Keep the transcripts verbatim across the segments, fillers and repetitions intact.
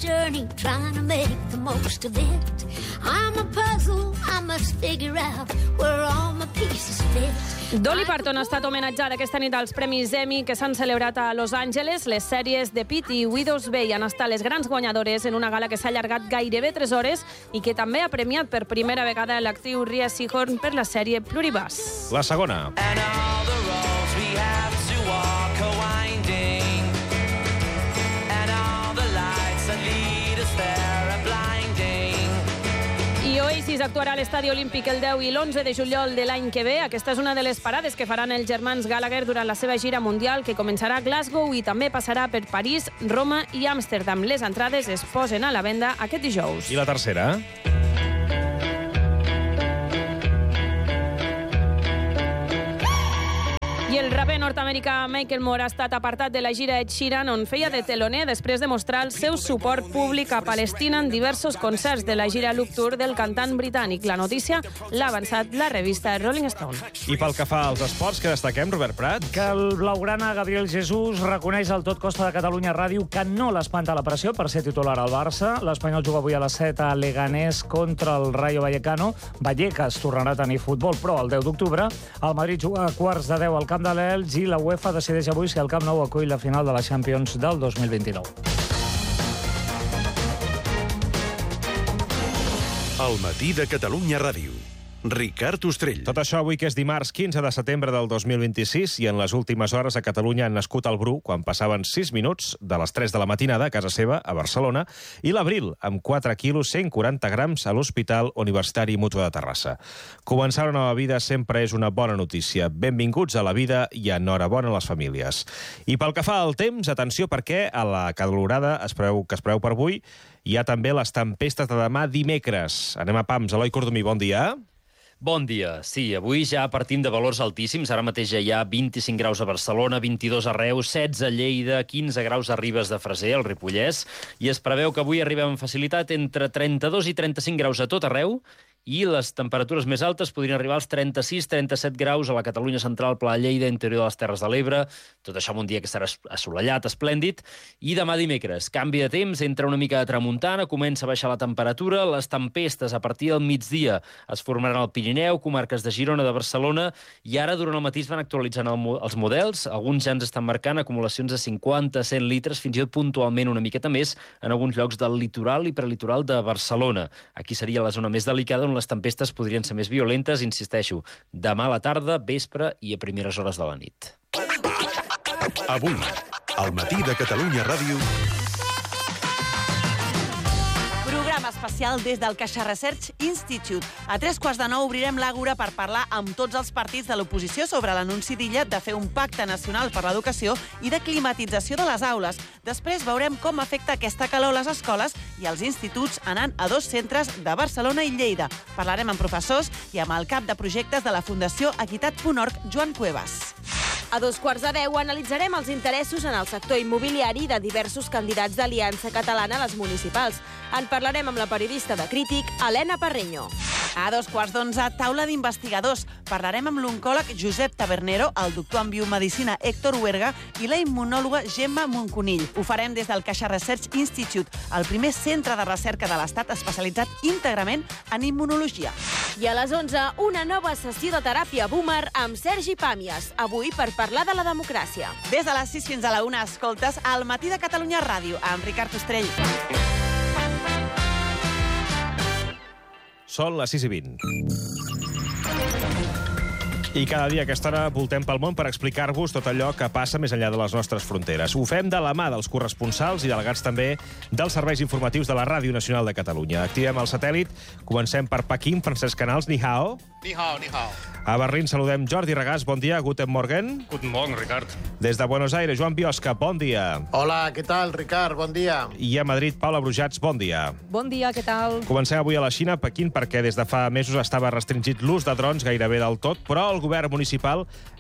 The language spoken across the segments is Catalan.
journey, trying to make the most of it. I'm a puzzle, I must figure out where all my pieces fit. Dolly Parton ha estat homenatjada aquesta nit als Premis Emmy que s'han celebrat a Los Angeles. Les sèries The Pitt i Widow's Bay han estat les grans guanyadores en una gala que s'ha allargat gairebé tres hores i que també ha premiat per primera vegada l'actriu Rhea Seehorn per la sèrie Pluribus. La segona. I Oasis actuarà a l'Estadi Olímpic el deu i l'onze de juliol de l'any que ve. Aquesta és una de les parades que faran els germans Gallagher durant la seva gira mundial, que començarà a Glasgow i també passarà per París, Roma i Amsterdam. Les entrades es posen a la venda aquest dijous. I la tercera? I el raper nord-americà Michael Moore ha estat apartat de la gira Ed Sheeran, on feia de teloner després de mostrar el seu suport públic a Palestina en diversos concerts de la gira Look Tour del cantant britànic. La notícia l'ha avançat la revista Rolling Stone. I pel que fa als esports, que destaquem, Robert Prat? Que el blaugrana Gabriel Jesús reconeix al Tot Costa de Catalunya Ràdio que no l'espanta la pressió per ser titular al Barça. L'Espanyol juga avui a les set a Leganés contra el Rayo Vallecano. Vallecas tornarà a tenir futbol, però el deu d'octubre el Madrid juga a quarts de deu al camp de l'Elx i la UEFA decideix avui si el Camp Nou acull la final de la Champions del dos mil vint-i-nou. El matí de Catalunya Ràdio. Ricard Ostrell. Tot això avui, que és dimarts quinze de setembre del dos mil vint-i-sis, i en les últimes hores a Catalunya han nascut el Bru, quan passaven sis minuts de les tres de la matinada a casa seva, a Barcelona, i l'Abril, amb quatre quilos cent quaranta grams a l'Hospital Universitari Mútua de Terrassa. Començar una nova vida sempre és una bona notícia. Benvinguts a la vida i enhorabona a les famílies. I pel que fa al temps, atenció, perquè a la calorada es preveu, que es preveu per avui hi ha també les tempestes de demà dimecres. Anem a pams. Eloi Cordomí, bon dia. Bon dia. Sí, avui ja partim de valors altíssims. Ara mateix ja hi ha vint-i-cinc graus a Barcelona, vint-i-dos a Reus, setze a Lleida, quinze graus a Ribes de Freser, al Ripollès, i es preveu que avui arribem amb facilitat entre trenta-dos i trenta-cinc graus a tot arreu, i les temperatures més altes podrien arribar als trenta-sis trenta-set graus a la Catalunya central, Pla de Lleida, interior de les Terres de l'Ebre, tot això en un dia que serà assolellat, esplèndid. I demà dimecres, canvi de temps, entra una mica de tramuntana, comença a baixar la temperatura, les tempestes a partir del migdia es formaran al Pirineu, comarques de Girona, de Barcelona, i ara durant el matí es van actualitzant el, els models, alguns ja ens estan marcant acumulacions de cinquanta a cent litres, fins i tot puntualment una miqueta més, en alguns llocs del litoral i prelitoral de Barcelona. Aquí seria la zona més delicada, on les tempestes podrien ser més violentes, insisteixo, demà a la tarda, vespre i a primeres hores de la nit. Avui, al matí de Catalunya Ràdio... Programa especial des del Caixa Research Institute. A tres quarts de nou obrirem l'Àgora per parlar amb tots els partits de l'oposició sobre l'anunci d'Illa de fer un pacte nacional per l'educació i de climatització de les aules. Després veurem com afecta aquesta calor a les escoles i als instituts, anant a dos centres de Barcelona i Lleida. Parlarem amb professors i amb el cap de projectes de la Fundació Equitat punt org, Joan Cuevas. A dos quarts de deu analitzarem els interessos en el sector immobiliari de diversos candidats d'Aliança Catalana a les municipals. En parlarem amb la periodista de Crític, Helena Parreño. A dos quarts d'onze, taula d'investigadors. Parlarem amb l'oncòleg Josep Tabernero, el doctor en biomedicina Héctor Huerga i la immunòloga Gemma Monconill. Ho farem des del Caixa Research Institute, el primer centre de recerca de l'Estat especialitzat íntegrament en immunologia. I a les onze, una nova sessió de teràpia boomer amb Sergi Pàmies. Avui per parlar de la democràcia. Des de les sis fins a la una, escoltes al matí de Catalunya Ràdio amb Ricard Ostrell. Són les sis i vint. I cada dia a aquesta hora voltem pel món per explicar-vos tot allò que passa més enllà de les nostres fronteres. Ho fem de la mà dels corresponsals i delegats també dels serveis informatius de la Ràdio Nacional de Catalunya. Activem el satèl·lit. Comencem per Pequín. Francesc Canals, ni hao. Ni hao, ni hao. A Berlín saludem Jordi Regàs. Bon dia. Guten Morgen. Guten Morgen, Ricard. Des de Buenos Aires, Joan Biosca. Bon dia. Hola, què tal, Ricard? Bon dia. I a Madrid, Paula Brujats. Bon dia. Bon dia, què tal? Comencem avui a la Xina, Pequín, perquè des de fa mesos estava restringit l'ús de drons gairebé del tot, però el govern municipal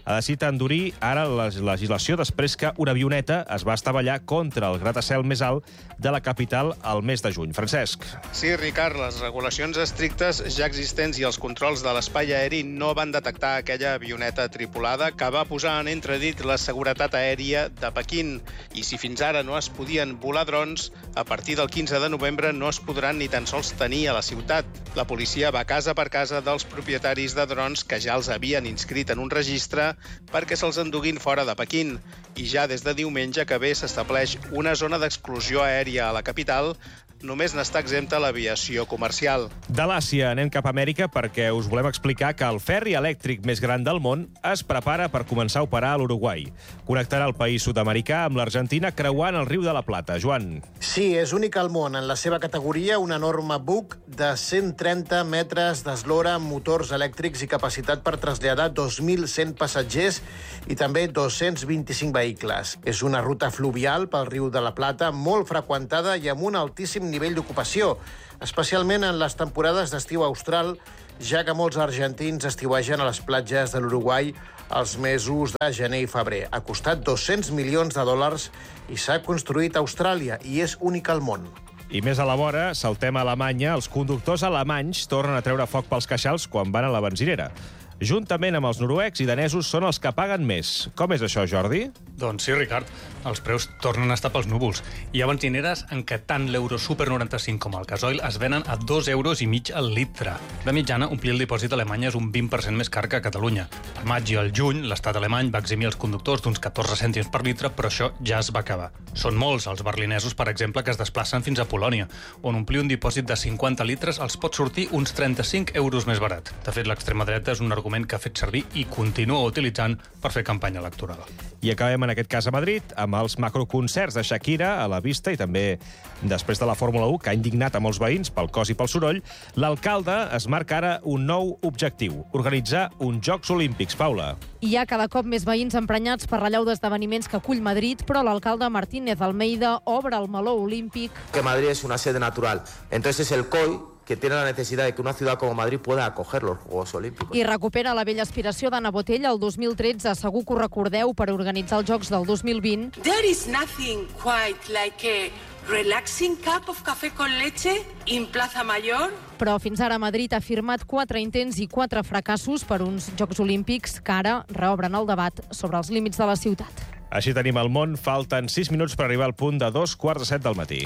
ha decidit endurir ara la legislació després que una avioneta es va estavellar contra el gratacel més alt de la capital al mes de juny. Francesc. Sí, Ricard, les regulacions estrictes ja existents i els controls de l'espai aeri no van detectar aquella avioneta tripulada que va posar en entredit la seguretat aèria de Pequín. I si fins ara no es podien volar drons, a partir del quinze de novembre no es podran ni tan sols tenir a la ciutat. La policia va casa per casa dels propietaris de drons que ja els havien inscrit en un registre perquè se'ls enduguin fora de Pequín. I ja des de diumenge que ve s'estableix una zona d'exclusió aèria a la capital. Només n'està exempta l'aviació comercial. De l'Àsia anem cap a Amèrica perquè us volem explicar que el ferri elèctric més gran del món es prepara per començar a operar a l'Uruguai. Connectarà el país sud-americà amb l'Argentina creuant el riu de la Plata. Joan. Sí, és únic al món. En la seva categoria, un enorme buc de cent trenta metres d'eslora amb motors elèctrics i capacitat per traslladar dos mil cent passatgers i també dos-cents vint-i-cinc vehicles. És una ruta fluvial pel riu de la Plata molt freqüentada i amb un altíssim nivell d'ocupació, especialment en les temporades d'estiu austral, ja que molts argentins estiuegen a les platges de l'Uruguai els mesos de gener i febrer. Ha costat dos-cents milions de dòlars i s'ha construït a Austràlia i és únic al món. I més a la vora, saltem a Alemanya, els conductors alemanys tornen a treure foc pels queixals quan van a la benzinera. Juntament amb els noruecs i danesos són els que paguen més. Com és això, Jordi? Doncs sí, Ricard. Els preus tornen a estar pels núvols. Hi ha benzineres en què tant l'euro Super noranta-cinc com el gasoil es venen a dos euros i mig al litre. De mitjana, omplir el dipòsit a Alemanya és un vint per cent més car que a Catalunya. Al maig i al juny, l'estat alemany va eximir els conductors d'uns catorze cèntims per litre, però això ja es va acabar. Són molts els berlinesos, per exemple, que es desplacen fins a Polònia, on omplir un dipòsit de cinquanta litres els pot sortir uns trenta-cinc euros més barat. De fet, l'extrema dreta és un argument que ha fet servir i continua utilitzant per fer campanya electoral. I acabem en aquest cas a Madrid amb els macroconcerts de Shakira a la vista i també després de la Fórmula u, que ha indignat a molts veïns pel cos i pel soroll, l'alcalde es marca ara un nou objectiu, organitzar uns Jocs Olímpics. Paula. Hi ha cada cop més veïns emprenyats per l'allau d'esdeveniments que acull Madrid, però l'alcalde Martínez Almeida obre el meló olímpic. Que Madrid es una sede natural. Entonces es el C O I que tiene la necesidad de que una ciudad como Madrid pueda acoger los Juegos Olímpicos. I recupera la vella aspiració d'Anna Botella el dos mil tretze. Segur que ho recordeu per organitzar els Jocs del dos mil vint. There is nothing quite like a relaxing cup of café con leche in Plaza Mayor. Però fins ara Madrid ha firmat quatre intents i quatre fracassos per uns Jocs Olímpics que ara reobren el debat sobre els límits de la ciutat. Així tenim el món. Falten sis minuts per arribar al punt de dos quarts de set del matí.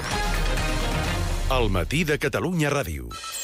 El matí de Catalunya Ràdio.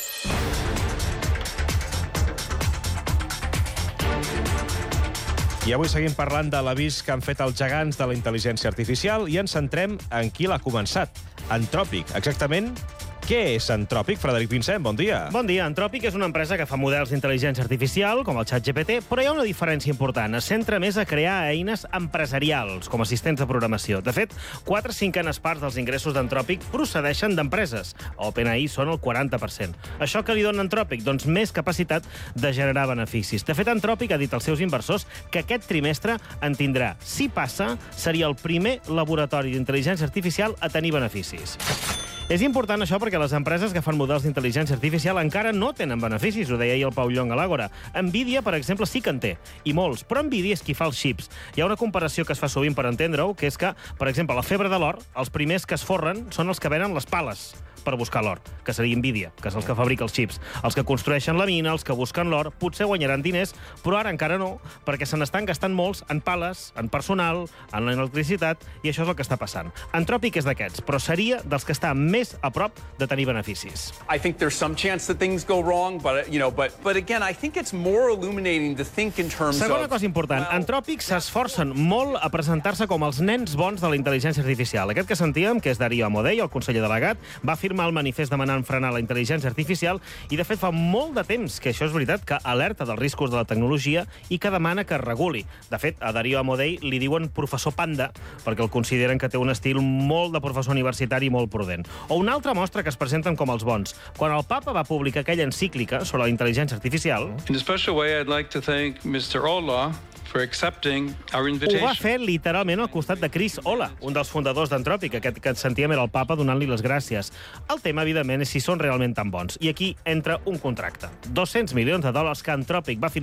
I avui seguim parlant de l'avís que han fet els gegants de la intel·ligència artificial i ens centrem en qui l'ha començat. Anthropic, exactament. Què és Anthropic? Frederic Vincent, bon dia. Bon dia. Anthropic és una empresa que fa models d'intel·ligència artificial, com el ChatGPT, però hi ha una diferència important. Es centra més a crear eines empresarials, com assistents de programació. De fet, quatre cinquenes parts dels ingressos d'Anthropic procedeixen d'empreses. A OpenAI són el quaranta per cent. Això que li dona Anthropic? Doncs més capacitat de generar beneficis. De fet, Anthropic ha dit als seus inversors que aquest trimestre en tindrà. Si passa, seria el primer laboratori d'intel·ligència artificial a tenir beneficis. És important això perquè les empreses que fan models d'intel·ligència artificial encara no tenen beneficis, ho deia ahir el Pau Llong a l'Àgora. Nvidia, per exemple, sí que en té, i molts, però Nvidia és qui fa els xips. Hi ha una comparació que es fa sovint per entendre-ho, que és que, per exemple, la febre de l'or, els primers que es forren són els que venen les pales per buscar l'or, que seria Nvidia, que és els que fabrica els xips. Els que construeixen la mina, els que busquen l'or, potser guanyaran diners, però ara encara no, perquè se n'estan gastant molts en pales, en personal, en l'electricitat, i això és el que està passant. Anthropic és d'aquests, però seria dels que està més a prop de tenir beneficis. I think there's some chance that things go wrong, but you know, but but again, I think it's more illuminating to think in terms of... Segona cosa important, Anthropic s'esforcen molt a presentar-se com els nens bons de la intel·ligència artificial. Aquest que sentíem, que és Darío Amodei, el conseller delegat, va afirmar el manifest demanant frenar la intel·ligència artificial i, de fet, fa molt de temps que això és veritat, que alerta dels riscos de la tecnologia i que demana que es reguli. De fet, a Darío Amodei li diuen professor panda perquè el consideren que té un estil molt de professor universitari i molt prudent. O una altra mostra que es presenten com els bons. Quan el papa va publicar aquella encíclica sobre la intel·ligència artificial... In a special way, I'd like to thank mister Ola for accepting our invitation. Ho va fer literalment al costat de Chris Ola, un dels fundadors d'Anthropic. Aquest que sentíem era el papa donant-li les gràcies. El tema, evidentment, és si són realment tan bons. I aquí entra un contracte. dos-cents milions de dòlars que Anthropic va firmar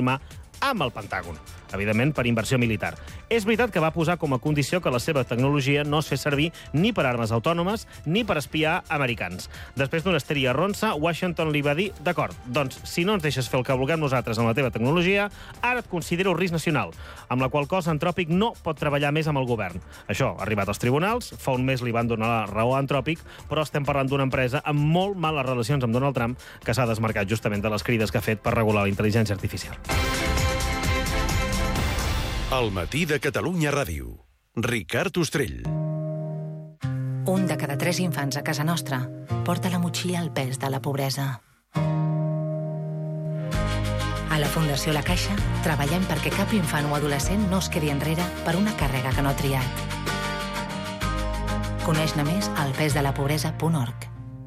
amb el Pentàgon, evidentment per inversió militar. És veritat que va posar com a condició que la seva tecnologia no es fes servir ni per armes autònomes ni per espiar americans. Després d'una esteria ronça, Washington li va dir, d'acord, doncs si no ens deixes fer el que vulguem nosaltres amb la teva tecnologia, ara et considero risc nacional, amb la qual cosa Antròpic no pot treballar més amb el govern. Això ha arribat als tribunals, fa un mes li van donar la raó a Antròpic, però estem parlant d'una empresa amb molt males relacions amb Donald Trump que s'ha desmarcat justament de les crides que ha fet per regular la intel·ligència artificial. El matí de Catalunya Ràdio. Ricard Ostrell. Un de cada tres infants a casa nostra porta a la motxilla el pes de la pobresa. A la Fundació La Caixa treballem perquè cap infant o adolescent no es quedi enrere per una càrrega que no ha triat. Coneix-ne més al pesdelapobresa punt org.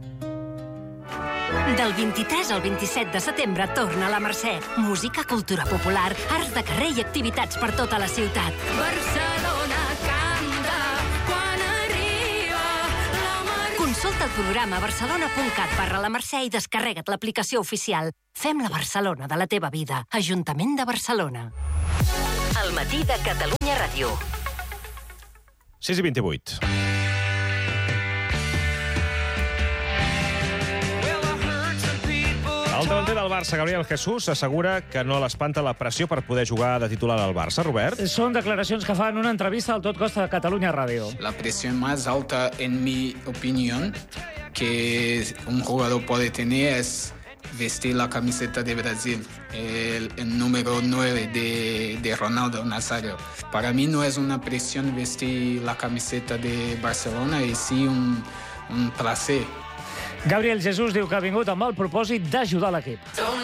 Del vint-i-tres al vint-i-set de setembre torna a la Mercè. Música, cultura popular, arts de carrer i activitats per tota la ciutat. Barcelona canta quan arriba la Mercè. Consulta el programa barcelona punt cat barra la Mercè i descarrega't l'aplicació oficial. Fem la Barcelona de la teva vida. Ajuntament de Barcelona. El matí de Catalunya Ràdio. sis i vint-i-vuit. El davanter del Barça, Gabriel Jesús, assegura que no l'espanta la pressió per poder jugar de titular al Barça. Robert? Són declaracions que fa en una entrevista al Tot Costa de Catalunya Ràdio. La presión más alta, en mi opinión, que un jugador puede tener es vestir la camiseta de Brasil, el, el número nueve de, de Ronaldo Nazario. Para mí no es una presión vestir la camiseta de Barcelona, y sí un, un placer. Gabriel Jesús diu que ha vingut amb el propòsit d'ajudar l'equip.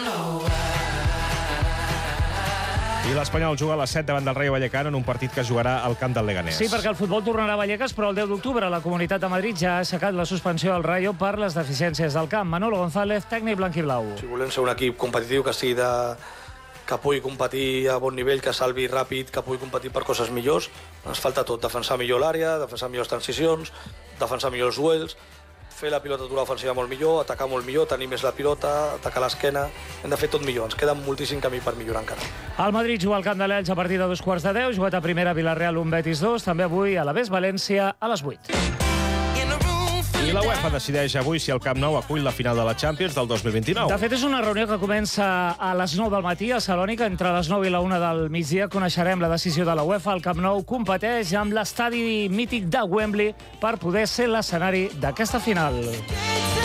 I l'Espanyol juga a les set davant del Rayo Vallecano en un partit que jugarà al camp del Leganés. Sí, perquè el futbol tornarà a Vallecas, però el deu d'octubre la Comunitat de Madrid ja ha aixecat la suspensió al Rayo per les deficiències del camp. Manolo González, tècnic blanquiblau. Si volem ser un equip competitiu, que sigui de... que pugui competir a bon nivell, que salvi ràpid, que pugui competir per coses millors, ens falta tot. Defensar millor l'àrea, defensar millors transicions, defensar millors duels, fer la pilota aturar ofensiva molt millor, atacar molt millor, tenir més la pilota, atacar l'esquena. Hem de fer tot millor, ens queda moltíssim camí per millorar encara. El Madrid juga al camp de l'Elx a partir de dos quarts de deu, jugat a primera Villarreal un Betis dos, també avui a l'Aves València a les vuit. I la UEFA decideix avui si el Camp Nou acull la final de la Champions del dos mil vint-i-nou. De fet, és una reunió que comença a les nou del matí a Salònica. Entre les nou i la una del migdia coneixerem la decisió de la UEFA. El Camp Nou competeix amb l'estadi mític de Wembley per poder ser l'escenari d'aquesta final.